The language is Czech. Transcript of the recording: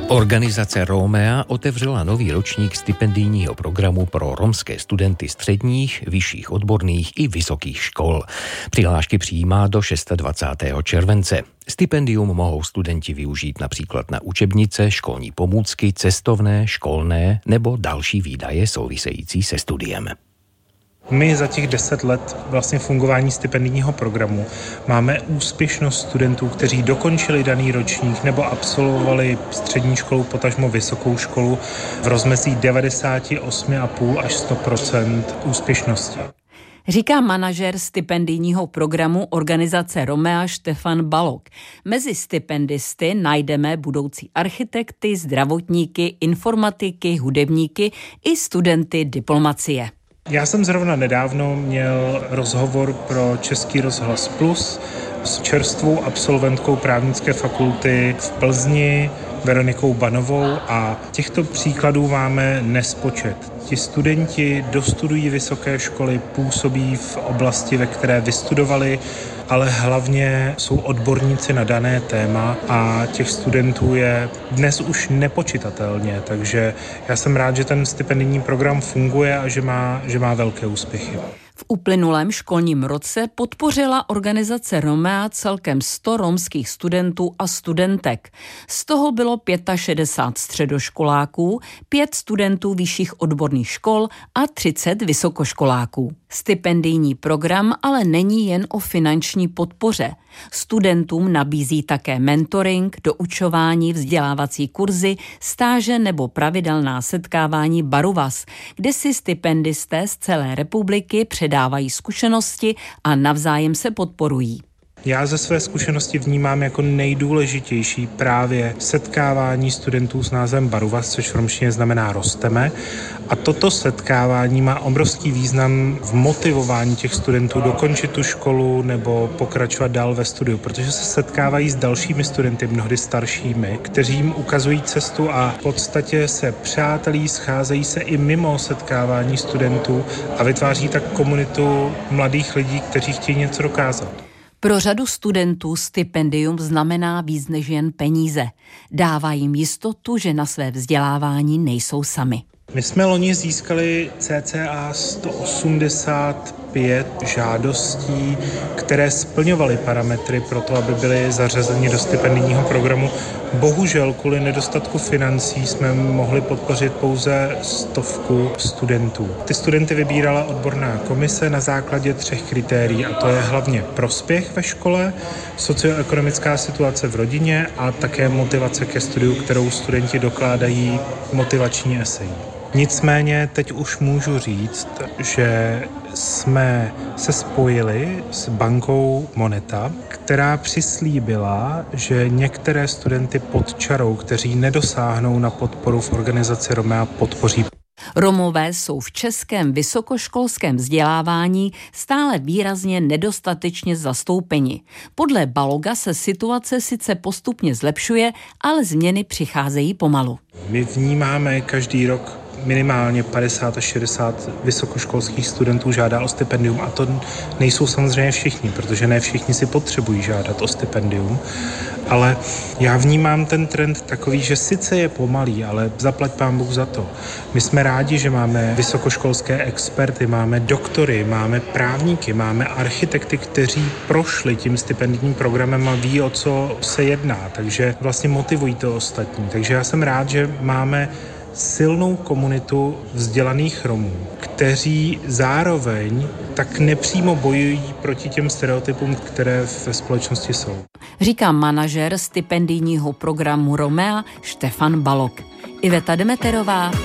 Organizace Romea otevřela nový ročník stipendijního programu pro romské studenty středních, vyšších odborných i vysokých škol. Přihlášky přijímá do 26. července. Stipendium mohou studenti využít například na učebnice, školní pomůcky, cestovné, školné nebo další výdaje související se studiem. My za těch 10 let vlastně fungování stipendijního programu máme úspěšnost studentů, kteří dokončili daný ročník nebo absolvovali střední školu, potažmo vysokou školu v rozmezí 98,5 až 100% úspěšnosti. Říká manažer stipendijního programu organizace Romea Štefan Balog. Mezi stipendisty najdeme budoucí architekty, zdravotníky, informatiky, hudebníky i studenty diplomacie. Já jsem zrovna nedávno měl rozhovor pro Český rozhlas Plus s čerstvou absolventkou právnické fakulty v Plzni, Veronikou Banovou, a těchto příkladů máme nespočet. Ti studenti dostudují vysoké školy, působí v oblasti, ve které vystudovali, ale hlavně jsou odborníci na dané téma a těch studentů je dnes už nepočitatelně, takže já jsem rád, že ten stipendijní program funguje a že má velké úspěchy. V uplynulém školním roce podpořila organizace Romea celkem 100 romských studentů a studentek. Z toho bylo 65 středoškoláků, 5 studentů vyšších odborných škol a 30 vysokoškoláků. Stipendijní program ale není jen o finanční podpoře. Studentům nabízí také mentoring, doučování, vzdělávací kurzy, stáže nebo pravidelná setkávání Baruvas, kde si stipendisté z celé republiky předávají zkušenosti a navzájem se podporují. Já ze své zkušenosti vnímám jako nejdůležitější právě setkávání studentů s názvem Baruvas, což v romštině znamená rosteme. A toto setkávání má obrovský význam v motivování těch studentů dokončit tu školu nebo pokračovat dál ve studiu, protože se setkávají s dalšími studenty, mnohdy staršími, kteří jim ukazují cestu a v podstatě se přátelí, scházejí se i mimo setkávání studentů a vytváří tak komunitu mladých lidí, kteří chtějí něco dokázat. Pro řadu studentů stipendium znamená víc než jen peníze. Dává jim jistotu, že na své vzdělávání nejsou sami. My jsme loni získali cca 185 žádostí, které splňovaly parametry pro to, aby byly zařazeni do stipendijního programu. Bohužel kvůli nedostatku financí jsme mohli podpořit pouze 100 studentů. Ty studenty vybírala odborná komise na základě 3 kritérií, a to je hlavně prospěch ve škole, socioekonomická situace v rodině a také motivace ke studiu, kterou studenti dokládají motivační esej. Nicméně teď už můžu říct, že jsme se spojili s bankou Moneta, která přislíbila, že některé studenty pod čarou, kteří nedosáhnou na podporu v organizaci Romea, podpoří. Romové jsou v českém vysokoškolském vzdělávání stále výrazně nedostatečně zastoupeni. Podle Baloga se situace sice postupně zlepšuje, ale změny přicházejí pomalu. My vnímáme každý rok minimálně 50 až 60 vysokoškolských studentů žádá o stipendium, a to nejsou samozřejmě všichni, protože ne všichni si potřebují žádat o stipendium, ale já vnímám ten trend takový, že sice je pomalý, ale zaplať pán Bůh za to. My jsme rádi, že máme vysokoškolské experty, máme doktory, máme právníky, máme architekty, kteří prošli tím stipendijním programem a ví, o co se jedná, takže vlastně motivují to ostatní. Takže já jsem rád, že máme silnou komunitu vzdělaných Romů, kteří zároveň tak nepřímo bojují proti těm stereotypům, které ve společnosti jsou. Říká manažer stipendijního programu Romea Štefan Balog. Iveta Demeterová,